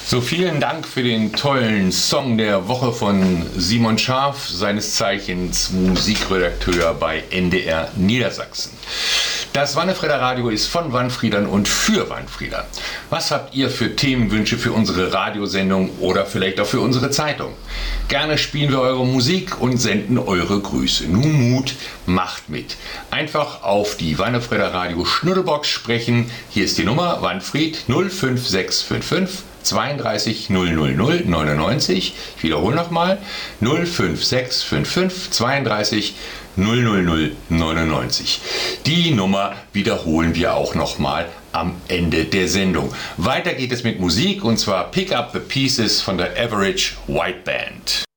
So, vielen Dank für den tollen Song der Woche von Simon Scharf, seines Zeichens Musikredakteur bei NDR Niedersachsen. Das Wannefrieder Radio ist von Wannfriedern und für Wannfrieder. Was habt ihr für Themenwünsche für unsere Radiosendung oder vielleicht auch für unsere Zeitung? Gerne spielen wir eure Musik und senden eure Grüße. Nun Mut, macht mit. Einfach auf die Wannefrieder Radio Schnuddelbox sprechen. Hier ist die Nummer Wannfried 05655 32 000 99. Ich wiederhole nochmal 05655 32 000 99. Die Nummer wiederholen wir auch nochmal am Ende der Sendung. Weiter geht es mit Musik und zwar Pick Up the Pieces von der Average White Band.